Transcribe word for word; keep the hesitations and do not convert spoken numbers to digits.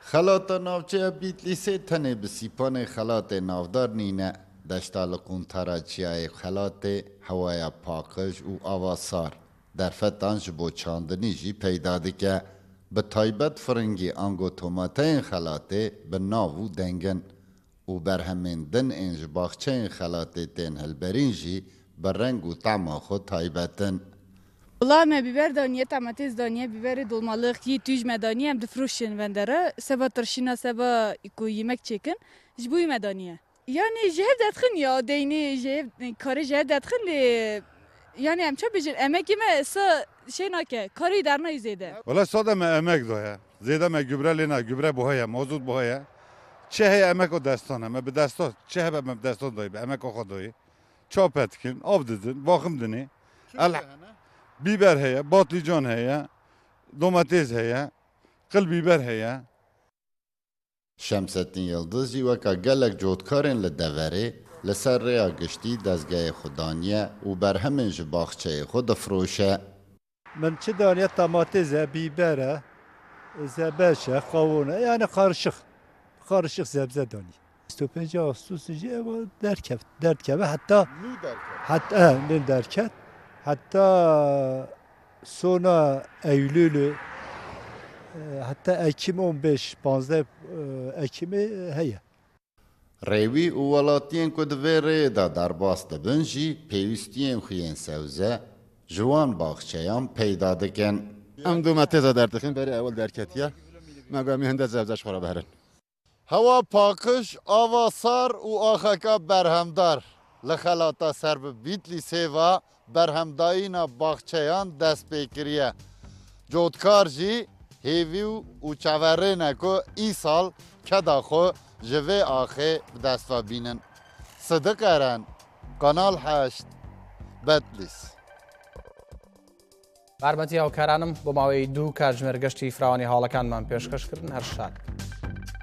خلات ناوچه بیتلیسه تنه بسیپان خلات نافدار نینه دشتال قونتراچیای خلات هوای پاکش و آواسار در فتانج بو چاندنی جی پیدا دکه به تایبت فرنگی آنگو توماته خلاته به ناو دنگن و برهمندن انج باخچه خلاته تن هلبرین جی به رنگ و طعم خود تایبتن. والله ما بیبر دانیه تماتیز دانیه بیبر dolmalık yi tüj medaniye hem de fruşin vendere seba tırşina seba iku yemek çekin jbu medaniye. Yani jev detxin ya deyni jev kare jev detxin li yani em çabijin emek yeme sa şey nake kari derna izede. Valla sada me emek do ya. Zeda me gübre lena gübre buhaya mozut buhaya. Çehe emek o destana me be destan çehe be me destan doy be emek o doy. Çap etkin avdidin bakım dini. El biber heye, batlıcan heye, domates heye, kıl biber heye. Şemsettin Yıldız jî weka gelek cotkarên li deverê li ser rêya giştî dezgehê xudaniye û berhemên ji baxçeyê xwe difroşe. Min çi daniye domates e, biber e, zebeş e, kavun e, yani karışık. Karışık sebze daniye. yirmi beş Ağustos jî ev derkev, derkeve hatta hatta ne derket hatta sonra Eylül'ü hatta Ekim on beş panzde Ekim'i heye. Rêwî û welatiyên ku di vê rêyê de derbas dibin jî pêwîstiyên xwe yên sewze ji wan baxçeyan peyda dikin. Em domatesa derdixin berê ewil derketiye megamî hinde zevzeş xwe re beherin. Hewa pakiş, avasar û axeka berhemdar li xelata ser bi Bîtlîsê ve berhemdayîna baxçeyan dest pê kiriye. Cotkar jî hêvî û çeverê ku îsal keda xwe ji vê axê bi dest ve bînin. Sidik Eren, Kanal heşt, Betlîs. باربەتی هاوکارانم بۆ ماوەی دوو کاتژمێر گەشتی فراوانی هاوڵەکانمان پێشکەشکردن هەر شاد.